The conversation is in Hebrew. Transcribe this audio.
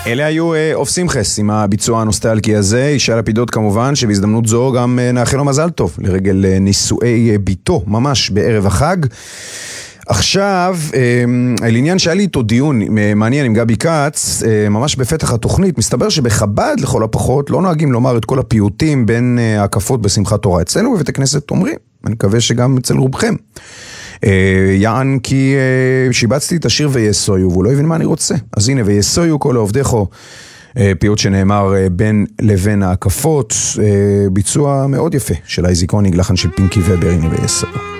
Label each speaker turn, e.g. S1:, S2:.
S1: אלה היו אוף שמחס עם הביצוע הנוסטלגי הזה, ישי לפידות כמובן, שבהזדמנות זו גם נאחל לו מזל טוב לרגל נישואי ביתו, ממש בערב החג. עכשיו, על עניין שהיה לי איתו דיון מעניין עם גבי קץ, ממש בפתח התוכנית, מסתבר שבחב"ד לכל הפחות לא נוהגים לומר את כל הפיוטים בין הקפות בשמחת תורה. אצלנו בבית הכנסת אומרים, אני מקווה שגם אצל רובכם. יען כי שיבצתי את השיר ויסויו, והוא לא הבין מה אני רוצה. אז הנה, ויסויו כל העובדךו, פיוט שנאמר בין לבין ההקפות, ביצוע מאוד יפה של אייזיק הוניג, לחן של פינקי ובר, הנה ויסויו.